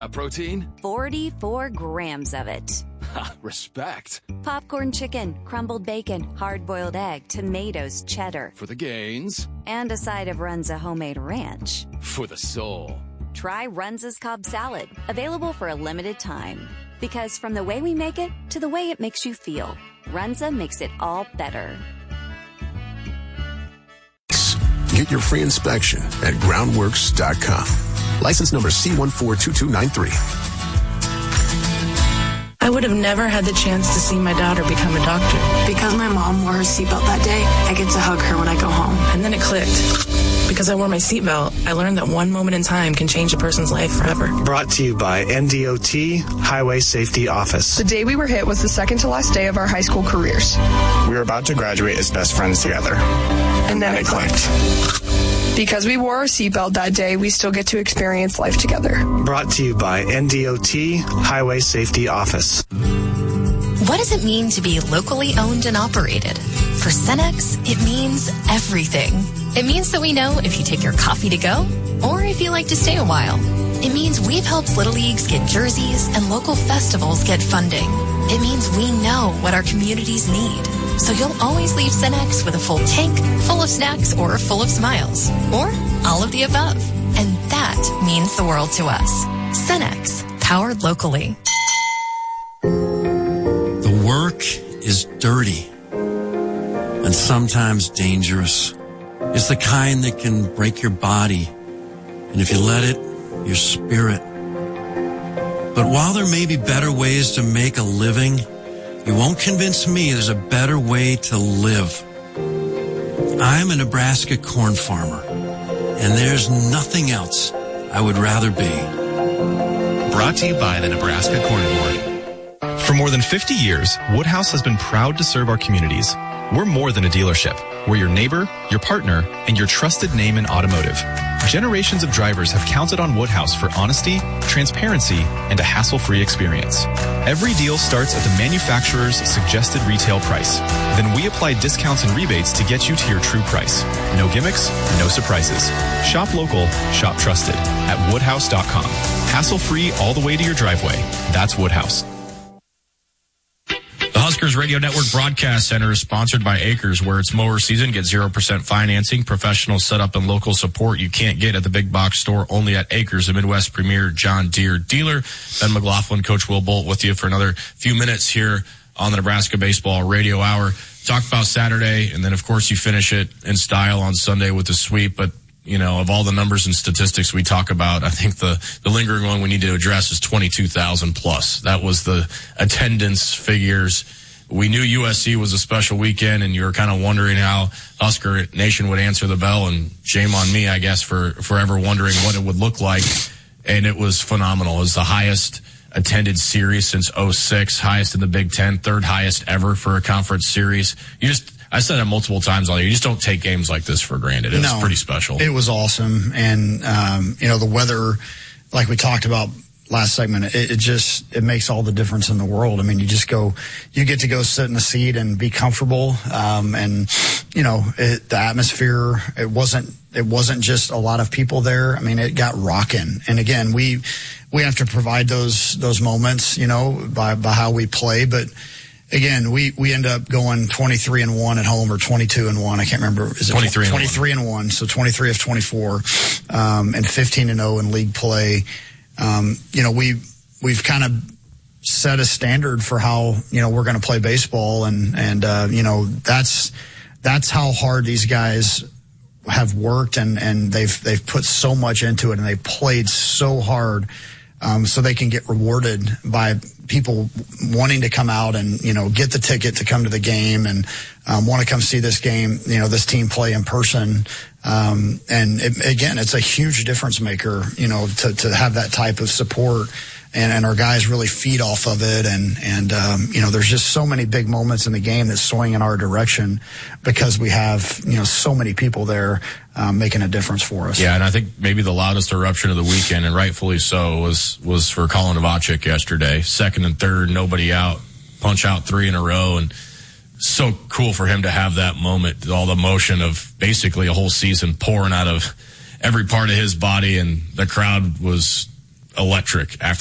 A protein? 44 grams of it. Ha, respect. Popcorn chicken, crumbled bacon, hard-boiled egg, tomatoes, cheddar. For the gains. And a side of Runza homemade ranch. For the soul. Try Runza's Cobb Salad, available for a limited time. Because from the way we make it to the way it makes you feel, Runza makes it all better. Get your free inspection at groundworks.com. License number C142293. I would have never had the chance to see my daughter become a doctor. Because my mom wore her seatbelt that day, I get to hug her when I go home. And then it clicked. Because I wore my seatbelt, I learned that one moment in time can change a person's life forever. Brought to you by NDOT Highway Safety Office. The day we were hit was the second to last day of our high school careers. We were about to graduate as best friends together. And then it clicked. Because we wore our seatbelt that day, we still get to experience life together. Brought to you by NDOT Highway Safety Office. What does it mean to be locally owned and operated? For Cenex, it means everything. It means that we know if you take your coffee to go or if you like to stay a while. It means we've helped Little Leagues get jerseys and local festivals get funding. It means we know what our communities need. So you'll always leave Cenex with a full tank, full of snacks, or full of smiles. Or all of the above. And that means the world to us. Cenex, powered locally. The work is dirty and sometimes dangerous. It's the kind that can break your body, and if you let it, your spirit. But while there may be better ways to make a living, you won't convince me there's a better way to live. I'm a Nebraska corn farmer, and there's nothing else I would rather be. Brought to you by the Nebraska Corn Board. For more than 50 years, Woodhouse has been proud to serve our communities. We're more than a dealership. We're your neighbor, your partner, and your trusted name in automotive. Generations of drivers have counted on Woodhouse for honesty, transparency, and a hassle-free experience. Every deal starts at the manufacturer's suggested retail price. Then we apply discounts and rebates to get you to your true price. No gimmicks, no surprises. Shop local, shop trusted at woodhouse.com. Hassle-free all the way to your driveway. That's Woodhouse. The Huskers Radio Network Broadcast Center is sponsored by Acres, where it's mower season. Get 0% financing, professional setup, and local support you can't get at the big box store, only at Acres, the Midwest premier John Deere dealer. Ben McLaughlin, Coach Will Bolt with you for another few minutes here on the Nebraska Baseball Radio Hour. Talk about Saturday, and then, of course, you finish it in style on Sunday with the sweep. But, you know, of all the numbers and statistics we talk about, I think the lingering one we need to address is 22,000 plus. That was the attendance figures. We knew USC was a special weekend, and you were kind of wondering how Husker Nation would answer the bell, and shame on me, I guess, for forever wondering what it would look like. And it was phenomenal. It was the highest attended series since 2006, highest in the Big Ten, third highest ever for a conference series. I said it multiple times all year. You just don't take games like this for granted. It was pretty special. It was awesome. And, the weather, like we talked about last segment, it makes all the difference in the world. I mean, you get to go sit in the seat and be comfortable. The atmosphere, it wasn't just a lot of people there. I mean, it got rocking. And again, we have to provide those moments, by how we play. But again, we end up going 23-1 at home, or 22-1. I can't remember. Is it 23-1? So 23 of 24, and 15-0 in league play. We've kind of set a standard for how, we're going to play baseball. And that's how hard these guys have worked, and they've put so much into it, and they played so hard, so they can get rewarded by people wanting to come out and, get the ticket to come to the game and want to come see this game, this team play in person. It's a huge difference maker, to have that type of support, and our guys really feed off of it. And there's just so many big moments in the game that swing in our direction because we have, so many people there, making a difference for us. Yeah. And I think maybe the loudest eruption of the weekend, and rightfully so, was for Colin Novacek yesterday. Second and third, nobody out, punch out 3 in a row. And so cool for him to have that moment, all the motion of basically a whole season pouring out of every part of his body, and the crowd was electric after